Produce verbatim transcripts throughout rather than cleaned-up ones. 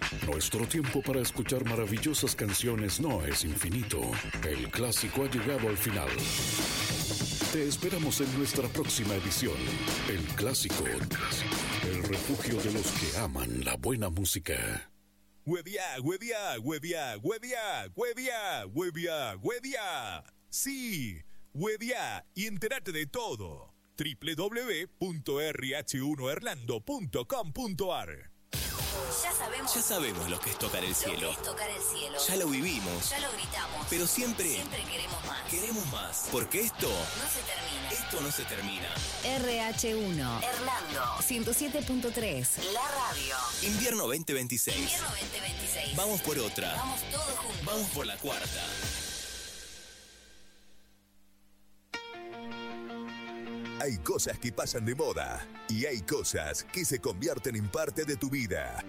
Nuestro tiempo para escuchar maravillosas canciones no es infinito. El clásico ha llegado al final. Te esperamos en nuestra próxima edición. El Clásico. El refugio de los que aman la buena música. Huevia, huevia, huevia, huevia, huevia, huevia, huevia. Sí, huevia y entérate de todo. doble u doble u doble u punto erre hache uno hernando punto com punto a r. Ya sabemos. Ya sabemos lo que es tocar el cielo. Lo que es tocar el cielo. Ya lo vivimos. Ya lo gritamos. Pero siempre. Siempre queremos más. Queremos más. Porque esto. No se termina. Esto no se termina. erre hache uno. Hernando. ciento siete punto tres. La radio. Invierno veinte veintiséis. Invierno veinte veintiséis. Vamos por otra. Vamos todos juntos. Vamos por la cuarta. Hay cosas que pasan de moda y hay cosas que se convierten en parte de tu vida.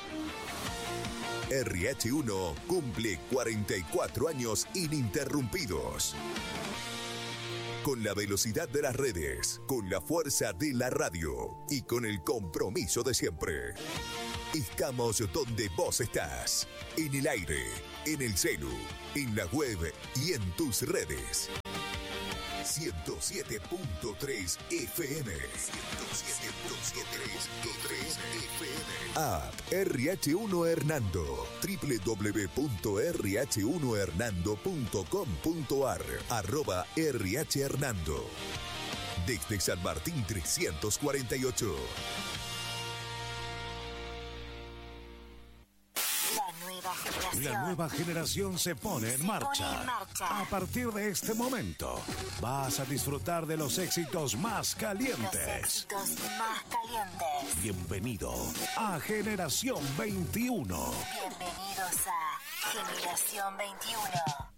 erre hache uno cumple cuarenta y cuatro años ininterrumpidos. Con la velocidad de las redes, con la fuerza de la radio y con el compromiso de siempre. Estamos donde vos estás, en el aire, en el celu, en la web y en tus redes. ciento siete punto tres F M. ciento siete punto tres F M. App erre hache uno Hernando. doble u doble u doble u punto erre hache uno hernando punto com punto a r. Arroba erre hache Hernando. Desde San Martín trescientos cuarenta y ocho. La nueva generación se pone en marcha. A partir de este momento, vas a disfrutar de los éxitos más calientes. Los éxitos más calientes. Bienvenido a Generación veintiuno. Bienvenidos a Generación veintiuno.